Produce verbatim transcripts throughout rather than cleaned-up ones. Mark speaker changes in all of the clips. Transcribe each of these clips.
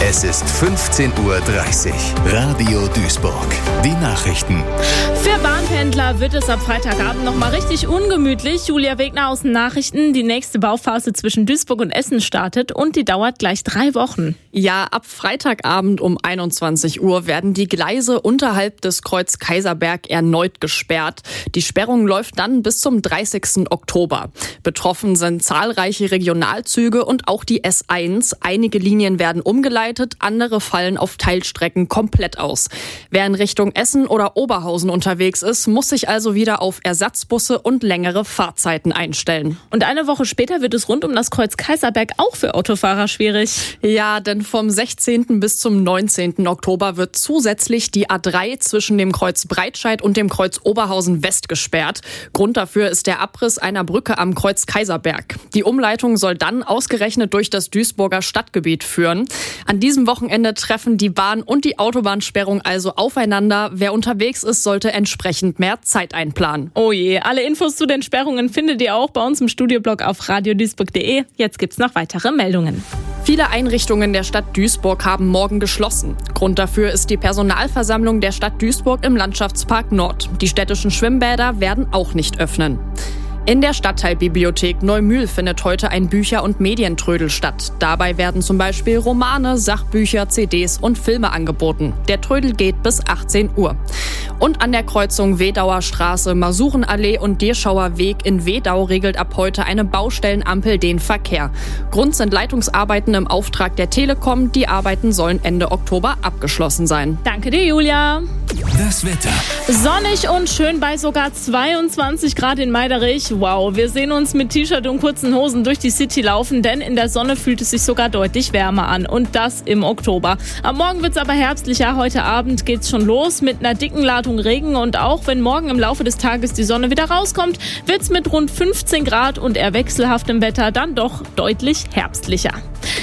Speaker 1: Es ist fünfzehn Uhr dreißig. Radio Duisburg. Die Nachrichten.
Speaker 2: Für Bahnpendler wird es ab Freitagabend noch mal richtig ungemütlich. Julia Wegner aus den Nachrichten. Die nächste Bauphase zwischen Duisburg und Essen startet und die dauert gleich drei Wochen.
Speaker 3: Ja, ab Freitagabend um einundzwanzig Uhr werden die Gleise unterhalb des Kreuz Kaiserberg erneut gesperrt. Die Sperrung läuft dann bis zum dreißigsten Oktober. Betroffen sind zahlreiche Regionalzüge und auch die S eins. Einige Linien werden umgeleitet, andere fallen auf Teilstrecken komplett aus. Wer in Richtung Essen oder Oberhausen unterwegs ist, muss sich also wieder auf Ersatzbusse und längere Fahrzeiten einstellen.
Speaker 2: Und eine Woche später wird es rund um das Kreuz Kaiserberg auch für Autofahrer schwierig.
Speaker 3: Ja, denn vom sechzehnten bis zum neunzehnten Oktober wird zusätzlich die A drei zwischen dem Kreuz Breitscheid und dem Kreuz Oberhausen West gesperrt. Grund dafür ist der Abriss einer Brücke am Kreuz Kaiserberg. Die Umleitung soll dann ausgerechnet durch das Duisburger Stadtgebiet führen. An diesem Wochenende treffen die Bahn- und die Autobahnsperrung also aufeinander. Wer unterwegs ist, sollte entsprechend mehr Zeit einplanen.
Speaker 2: Oh je, alle Infos zu den Sperrungen findet ihr auch bei uns im Studioblog auf radio duisburg punkt de. Jetzt gibt's noch weitere Meldungen.
Speaker 3: Viele Einrichtungen der Stadt Duisburg haben morgen geschlossen. Grund dafür ist die Personalversammlung der Stadt Duisburg im Landschaftspark Nord. Die städtischen Schwimmbäder werden auch nicht öffnen. In der Stadtteilbibliothek Neumühl findet heute ein Bücher- und Medientrödel statt. Dabei werden zum Beispiel Romane, Sachbücher, C Ds und Filme angeboten. Der Trödel geht bis achtzehn Uhr. Und an der Kreuzung Wedauer Straße, Masurenallee und Dirschauer Weg in Wedau regelt ab heute eine Baustellenampel den Verkehr. Grund sind Leitungsarbeiten im Auftrag der Telekom. Die Arbeiten sollen Ende Oktober abgeschlossen sein.
Speaker 2: Danke dir, Julia.
Speaker 1: Das Wetter.
Speaker 2: Sonnig und schön bei sogar zweiundzwanzig Grad in Meiderich. Wow, wir sehen uns mit T-Shirt und kurzen Hosen durch die City laufen, denn in der Sonne fühlt es sich sogar deutlich wärmer an. Und das im Oktober. Am Morgen wird es aber herbstlicher. Heute Abend geht's schon los mit einer dicken Ladung Regen. Und auch wenn morgen im Laufe des Tages die Sonne wieder rauskommt, wird's mit rund fünfzehn Grad und eher wechselhaftem Wetter dann doch deutlich herbstlicher.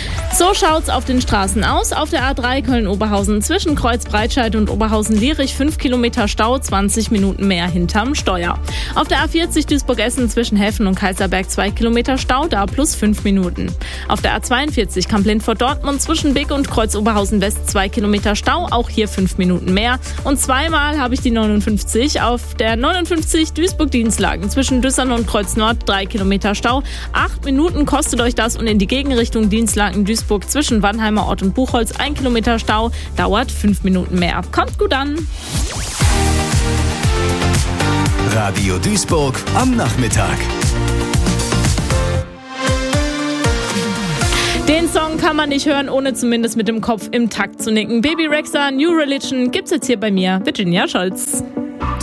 Speaker 2: So schaut's auf den Straßen aus. Auf der A drei Köln-Oberhausen zwischen Kreuz Breitscheid und Oberhausen-Lierich fünf Kilometer Stau, zwanzig Minuten mehr hinterm Steuer. Auf der A vierzig Duisburg-Essen zwischen Heffen und Kaiserberg zwei Kilometer Stau, da plus fünf Minuten. Auf der A zweiundvierzig Kamp-Lindfort-Dortmund zwischen Big und Kreuz Oberhausen-West zwei Kilometer Stau, auch hier fünf Minuten mehr. Und zweimal habe ich die neunundfünfzig. Auf der neunundfünfzig Duisburg-Dienstlagen zwischen Düssern und Kreuz Nord drei Kilometer Stau. Acht Minuten kostet euch das und in die Gegenrichtung Dienstlagen Duisburg zwischen Wannheimer Ort und Buchholz ein Kilometer Stau, dauert fünf Minuten mehr. Kommt gut an!
Speaker 1: Radio Duisburg am Nachmittag.
Speaker 2: Den Song kann man nicht hören, ohne zumindest mit dem Kopf im Takt zu nicken. Baby Rexha, New Religion gibt's jetzt hier bei mir, Virginia Scholz.